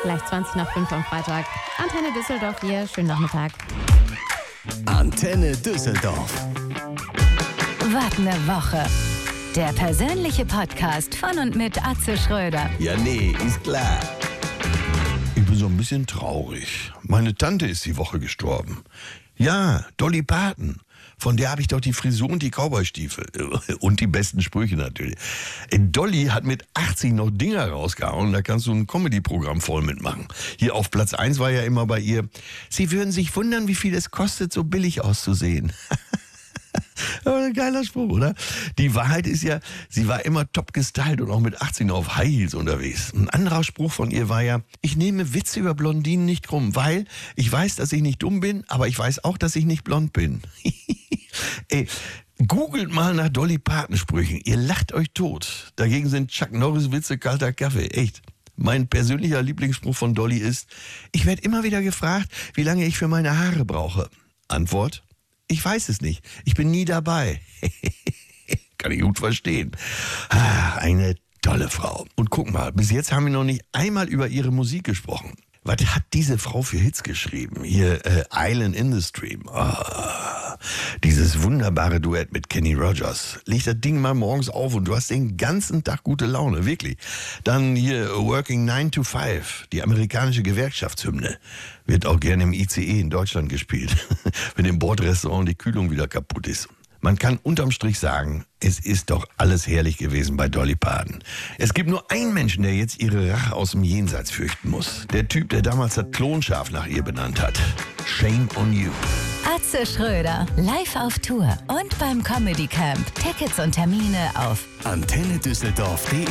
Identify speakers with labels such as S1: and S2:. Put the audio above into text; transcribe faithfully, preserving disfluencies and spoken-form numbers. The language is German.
S1: Gleich zwanzig nach fünf am Freitag. Antenne Düsseldorf hier. Schönen Nachmittag.
S2: Antenne Düsseldorf.
S3: Was ne Woche. Der persönliche Podcast von und mit Atze Schröder.
S2: Ja, nee, ist klar.
S4: Ich bin so ein bisschen traurig. Meine Tante ist die Woche gestorben. Ja, Dolly Parton. Von der habe ich doch die Frisur und die Cowboystiefel. Und die besten Sprüche natürlich. Dolly hat mit achtzig noch Dinger rausgehauen. Da kannst du ein Comedy-Programm voll mitmachen. Hier auf Platz eins war ja immer bei ihr: Sie würden sich wundern, wie viel es kostet, so billig auszusehen. Ein geiler Spruch, oder? Die Wahrheit ist ja, sie war immer top gestylt und auch mit achtzig noch auf High Heels unterwegs. Ein anderer Spruch von ihr war ja: Ich nehme Witze über Blondinen nicht krumm, weil ich weiß, dass ich nicht dumm bin, aber ich weiß auch, dass ich nicht blond bin. Ey, googelt mal nach Dolly Parton Sprüchen. Ihr lacht euch tot. Dagegen sind Chuck Norris Witze kalter Kaffee. Echt. Mein persönlicher Lieblingsspruch von Dolly ist: Ich werde immer wieder gefragt, wie lange ich für meine Haare brauche. Antwort: Ich weiß es nicht. Ich bin nie dabei. Kann ich gut verstehen. Ah, eine tolle Frau. Und guck mal, bis jetzt haben wir noch nicht einmal über ihre Musik gesprochen. Was hat diese Frau für Hits geschrieben? Hier, äh, Island in the Stream. Oh, dieses wunderbare Duett mit Kenny Rogers. Leg das Ding mal morgens auf und du hast den ganzen Tag gute Laune, wirklich. Dann hier Working nine to five, die amerikanische Gewerkschaftshymne. Wird auch gerne im I C E in Deutschland gespielt, wenn im Bordrestaurant die Kühlung wieder kaputt ist. Man kann unterm Strich sagen, es ist doch alles herrlich gewesen bei Dolly Parton. Es gibt nur einen Menschen, der jetzt ihre Rache aus dem Jenseits fürchten muss. Der Typ, der damals das Klonschaf nach ihr benannt hat. Shame on you.
S3: Atze Schröder, live auf Tour und beim Comedy Camp. Tickets und Termine auf
S2: antenne düsseldorf punkt de